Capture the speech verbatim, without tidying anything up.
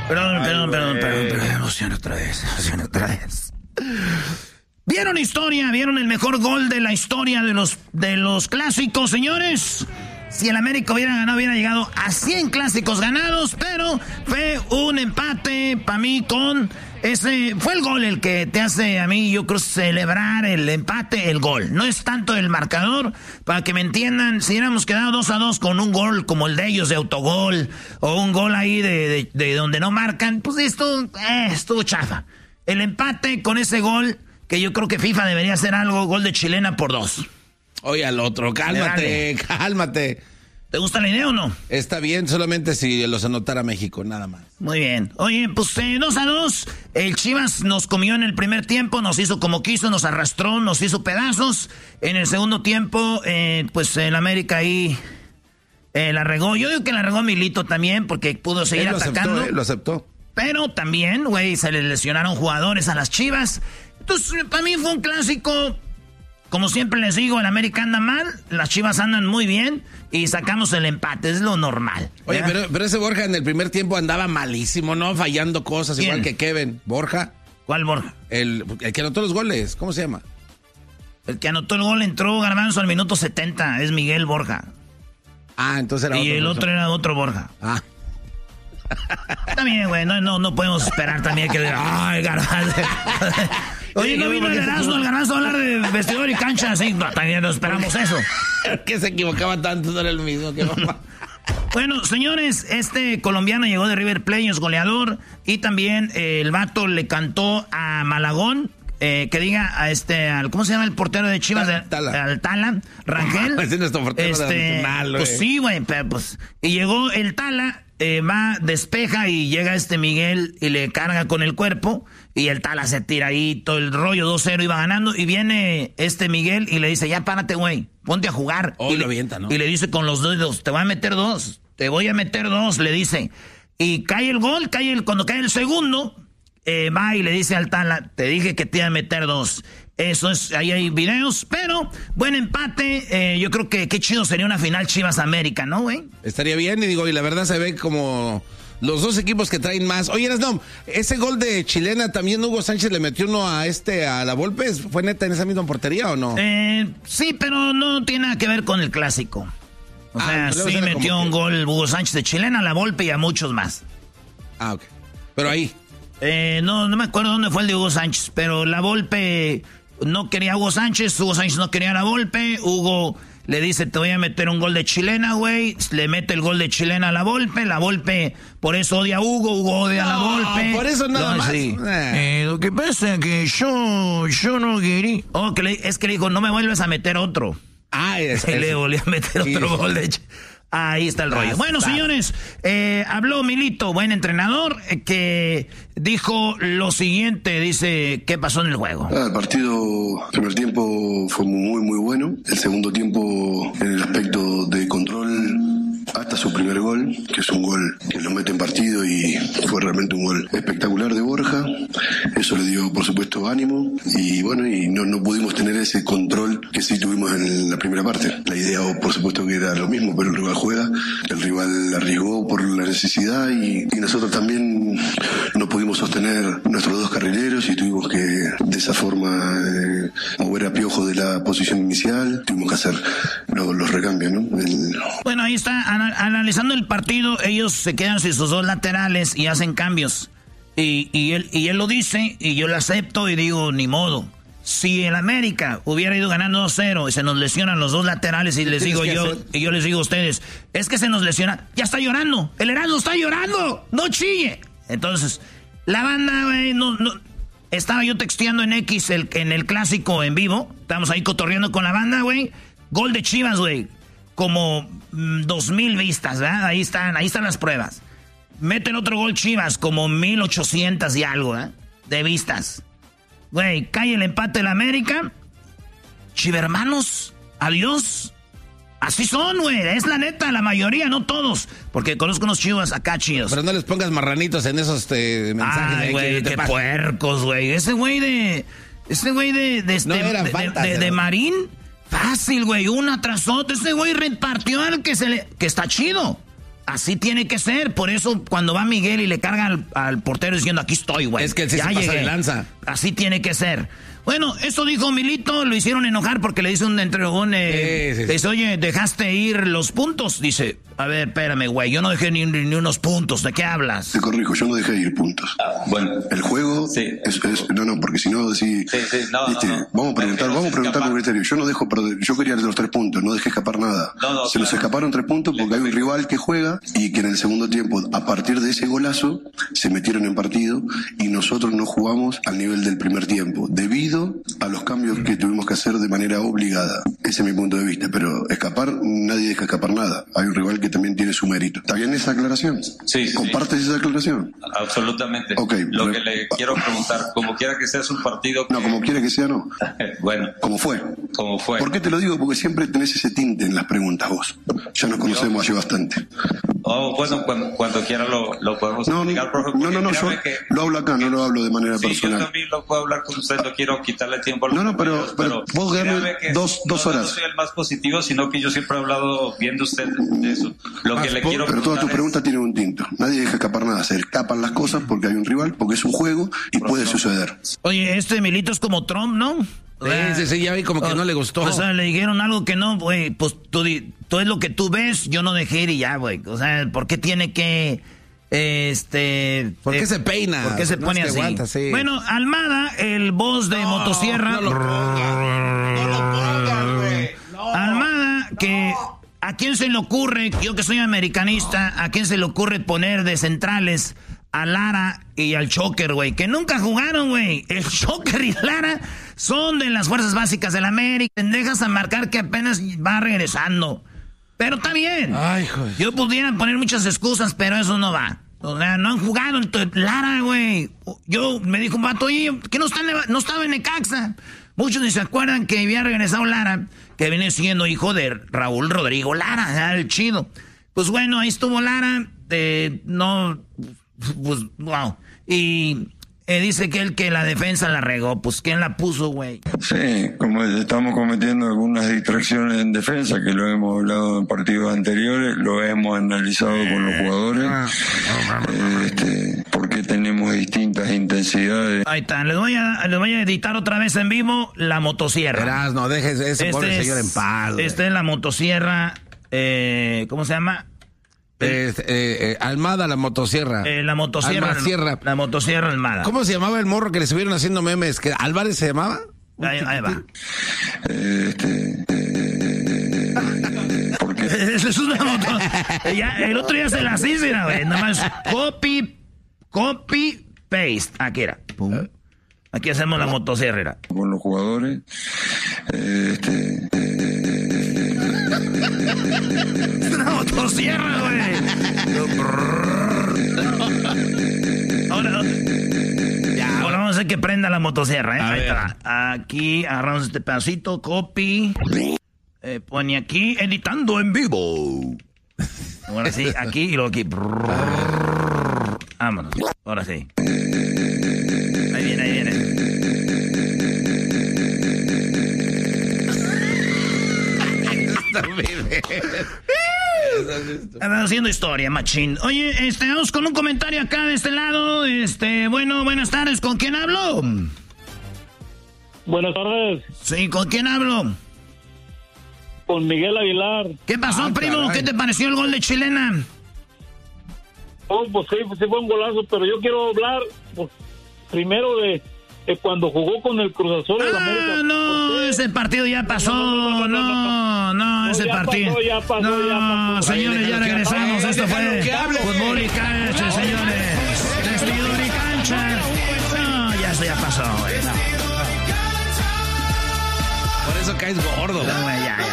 Perdón, perdón, perdón, perdón, perdón, emoción otra vez, emoción otra vez. ¿Vieron historia? ¿Vieron el mejor gol de la historia de los, de los clásicos, señores? Si el América hubiera ganado, hubiera llegado a cien clásicos ganados, pero fue un empate para mí con ese... Fue el gol el que te hace a mí, yo creo, celebrar el empate, el gol. No es tanto el marcador, para que me entiendan, si hubiéramos quedado dos a dos con un gol como el de ellos de autogol, o un gol ahí de, de, de donde no marcan, pues esto eh, estuvo chafa. El empate con ese gol, que yo creo que FIFA debería hacer algo, gol de chilena por dos. Oye, al otro, cálmate, Dale. cálmate. ¿Te gusta la idea o no? Está bien, solamente si los anotara México, nada más. Muy bien. Oye, pues eh, dos a dos. El Chivas nos comió en el primer tiempo, nos hizo como quiso, nos arrastró, nos hizo pedazos. En el segundo tiempo, eh, pues el América ahí eh, la regó. Yo digo que la regó Milito también, porque pudo seguir Él lo atacando. Aceptó, eh, lo aceptó. Pero también, güey, se les lesionaron jugadores a las Chivas. Entonces, para mí fue un clásico. Como siempre les digo, el América anda mal, las Chivas andan muy bien y sacamos el empate, es lo normal. Oye, pero, pero ese Borja en el primer tiempo andaba malísimo, ¿no? Fallando cosas, ¿Quién? igual que Kevin. ¿Borja? ¿Cuál Borja? El, el que anotó los goles, ¿cómo se llama? El que anotó el gol entró Garbanzo al minuto setenta, es Miguel Borja. Ah, entonces era y otro. Y el persona. otro era otro Borja. Ah. Está bien, güey, no, no, no podemos esperar también que... ¡Ay, Garbanzo! Oye, no vino el Erasmo, el Garbanzo a hablar de vestidor y cancha, así, no, también no esperamos eso. Que se equivocaba tanto, no era el mismo que mamá. Bueno, señores, este colombiano llegó de River Plate, es goleador, y también eh, el vato le cantó a Malagón, eh, que diga a este, al, ¿cómo se llama el portero de Chivas? Tala, Tala. Al Tala, Rangel. Ese es nuestro portero este, nacional, pues güey. sí, güey, pero pues, y llegó el Tala, eh, va, despeja y llega este Miguel y le carga con el cuerpo. Y el Tala se tira ahí, todo el rollo, dos cero iba ganando. Y viene este Miguel y le dice, ya párate, güey, ponte a jugar. Oh, y, lo le, avienta, ¿no? y le dice con los dedos, te voy a meter dos, te voy a meter dos, le dice. Y cae el gol, cae el, cuando cae el segundo, eh, va y le dice al Tala, te dije que te iba a meter dos. Eso es, ahí hay videos, pero buen empate. Eh, yo creo que qué chido sería una final Chivas América, ¿no, güey? Estaría bien, y digo, y la verdad se ve como... Los dos equipos que traen más. Oye, no, ese gol de chilena también Hugo Sánchez le metió uno a este, a la Volpe. ¿Fue neta en esa misma portería o no? Eh, sí, pero no tiene nada que ver con el clásico. O ah, sea, sí metió un que... gol Hugo Sánchez de chilena, a la Volpe y a muchos más. Ah, ok. Pero ahí. Eh, no, no me acuerdo dónde fue el de Hugo Sánchez, pero la Volpe no quería a Hugo Sánchez, Hugo Sánchez no quería a la Volpe, Hugo... Le dice, te voy a meter un gol de chilena, güey. Le mete el gol de chilena a la Volpe. La Volpe, por eso odia a Hugo. Hugo odia no, a la Volpe. Por eso nada no, más. Sí. Eh. Eh, lo que pasa es que yo, yo no quería... Oh, que le, es que le dijo, no me vuelves a meter otro. Ah, es, Y le volvió a meter sí. otro gol de chilena. Ahí está el rollo. Bueno, señores, eh, habló Milito, buen entrenador, eh, que dijo lo siguiente, dice, ¿qué pasó en el juego? Ah, el partido, el primer tiempo fue muy, muy bueno. El segundo tiempo, en el aspecto de control, hasta su primer gol, que es un gol que lo mete en partido y fue realmente un gol espectacular de Borja. Eso le dio, por supuesto, ánimo. Y bueno, y no, no pudimos tener ese control que sí tuvimos en la primera parte. La idea, por supuesto, que era lo mismo, pero el rival juega, el rival arriesgó por la necesidad y, y nosotros también no pudimos sostener nuestros dos carrileros y tuvimos que de esa forma eh, mover a Piojo de la posición inicial, tuvimos que hacer los, los recambios, ¿no? El... Bueno, ahí está, ana- analizando el partido, ellos se quedan sin sus dos laterales y hacen cambios y, y, él, y él lo dice y yo lo acepto y digo, ni modo. Si el América hubiera ido ganando dos cero y se nos lesionan los dos laterales y les digo yo, hacer? y yo les digo a ustedes, es que se nos lesiona, ya está llorando, el Erasmo está llorando, no chille. Entonces, la banda, güey, no, no, estaba yo texteando en X el, en el clásico en vivo, estábamos ahí cotorreando con la banda, güey, gol de Chivas, güey, como mmm, dos mil vistas, ¿verdad? Ahí están, ahí están las pruebas. Meten otro gol Chivas, como mil ochocientas y algo, ¿eh? De vistas. Güey, cae el empate de la América. Chivermanos, adiós. Así son, güey. Es la neta, la mayoría, no todos. Porque conozco unos chivas acá chidos. Pero no les pongas marranitos en esos este, mensajes. Ay, güey, qué puercos, güey. Ese güey de... Ese güey de... de, este, no eran de, faltas, de, de, de Marín. Fácil, güey. Una tras otra. Ese güey repartió al que se le... Que está chido. así tiene que ser. Por eso cuando va Miguel y le carga al, al portero diciendo, aquí estoy, güey. Es que él sí ya se pasa llegué. de lanza. Así tiene que ser. Bueno, eso dijo Milito, lo hicieron enojar porque le dice un entre un eh, sí, sí, sí. Dice, oye, dejaste ir los puntos. Dice, a ver, espérame, güey, yo no dejé ni, ni unos puntos, ¿de qué hablas? Te corrijo, yo no dejé ir puntos. Ah, bueno. El juego sí. es, es, no, no, porque si no, si, sí, sí, no, ¿viste? no, no. Vamos a preguntar, no vamos a preguntar escapar. por criterio. Yo no dejo perder, yo quería los tres puntos, no dejé escapar nada. No, no, Se claro. nos escaparon tres puntos porque hay un rival que juega y que en el segundo tiempo, a partir de ese golazo, se metieron en partido y nosotros no jugamos al nivel del primer tiempo, debido a los cambios que tuvimos que hacer de manera obligada. Ese es mi punto de vista, pero escapar, nadie deja escapar nada. Hay un rival que también tiene su mérito. ¿Está bien esa aclaración? Sí. ¿Compartes sí. esa aclaración? Absolutamente. Okay, Lo pero... que le quiero preguntar, como quiera que sea, es un partido que... No, como quiera que sea, no. Bueno. Como fue. Como fue. ¿Por qué te lo digo? Porque siempre tenés ese tinte en las preguntas vos. Ya nos conocemos hace bastante. Oh, bueno, cuando, cuando quiera lo, lo podemos no, explicar, profe. No, no, no, yo que, lo hablo acá, no lo hablo de manera sí, personal. Yo también lo puedo hablar con usted, no quiero quitarle tiempo a los No, no, pero, pero, pero vos ganás dos, dos no, horas. No soy el más positivo, sino que yo siempre he hablado bien de usted de eso. Lo ah, que le por, quiero pero toda tu es... pregunta tiene un tinto. Nadie deja escapar nada, se escapan las cosas porque hay un rival, porque es un juego y puede suceder. Oye, este Milito es como Trump, ¿no? Sí, sí, sí, ya vi como que o, no le gustó. O sea, le dijeron algo que no, güey, pues tú, tú es lo que tú ves, yo no dejé ir y ya, güey. O sea, ¿por qué tiene que, este... ¿Por qué eh, se peina? ¿Por qué se no pone es que así? aguanta, sí. Bueno, Almada, el boss de no, Motosierra... No lo pongan, no lo pongan, güey. No, Almada, que... No. ¿A quién se le ocurre, yo que soy americanista, a quién se le ocurre poner de centrales a Lara y al Choker, güey? Que nunca jugaron, güey. El Choker y Lara son de las fuerzas básicas de la América. Dejas a marcar que apenas va regresando. Pero está bien. Ay, joder. Yo pudiera poner muchas excusas, pero eso no va. O sea, no han jugado. Entonces, Lara, güey. Yo, me dijo un vato, oye, que no, está, no estaba en Necaxa. Muchos ni se acuerdan que había regresado Lara, que viene siendo hijo de Raúl Rodrigo Lara, el chido. Pues bueno, ahí estuvo Lara, eh, no, pues, wow. Y eh, dice que él que la defensa la regó, pues ¿quién la puso, güey? Sí, como estamos cometiendo algunas distracciones en defensa, que lo hemos hablado en partidos anteriores, lo hemos analizado con los jugadores, este, porque tenemos distintas intensidades. Ahí está, les voy a, les voy a editar otra vez en vivo la motosierra. Verás, no dejes ese este pobre es, señor en paz. Esta es la motosierra, eh, ¿cómo se llama? Eh, eh, eh, Almada, la motosierra. Eh, la motosierra. Almacierra. La motosierra Almada. ¿Cómo se llamaba el morro que le estuvieron haciendo memes? ¿Que Álvarez se llamaba? Ahí, ahí va. Este, eh, porque Es una moto. Ya, el otro día se las hice, güey. Nada más copy, copy, paste. Aquí era. Pum. Aquí hacemos la motosierra. con los jugadores, este, Es una motosierra, güey. Ahora, ya, ahora vamos a hacer que prenda la motosierra, ¿eh? Ahí está. Aquí agarramos este pedacito, copy. Eh, pone aquí, editando en vivo. Ahora sí, aquí y luego aquí. Vámonos. Ahora sí. Ahí viene, ahí viene. Están haciendo historia, machín. Oye, este, vamos con un comentario acá de este lado. Este, bueno, buenas tardes. ¿Con quién hablo? Buenas tardes. Sí, ¿con quién hablo? Con Miguel Aguilar. ¿Qué pasó, Ah, primo? caray. ¿Qué te pareció el gol de Chilena? Oh, pues sí, sí fue un golazo, pero yo quiero hablar pues, primero de, de cuando jugó con el Cruz Azul en Ah, América. no, ese partido ya pasó. No, no, no, ese ya partido. pasó, ya pasó, no, ya pasó. señores, ya regresamos. Esto fue que hable. fútbol y cancha, señores. Vestidor y cancha. No, ya eso ya pasó, güey. Por eso caes gordo. No, güey, ya, ya.